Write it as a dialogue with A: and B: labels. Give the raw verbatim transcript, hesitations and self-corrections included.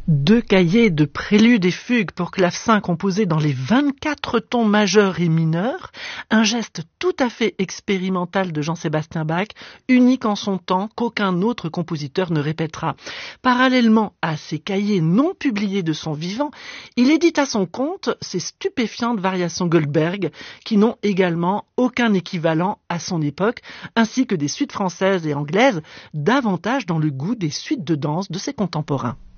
A: Deux cahiers de préludes et fugues pour clavecin composés dans les vingt-quatre tons majeurs et mineurs, un geste tout à fait expérimental de Jean-Sébastien Bach, unique en son temps qu'aucun autre compositeur ne répétera. Parallèlement à ces cahiers non publiés de son vivant, il édite à son compte ces stupéfiantes variations Goldberg qui n'ont également aucun équivalent à son époque, ainsi que des suites françaises et anglaises, davantage dans le goût des suites de danse de ses contemporains.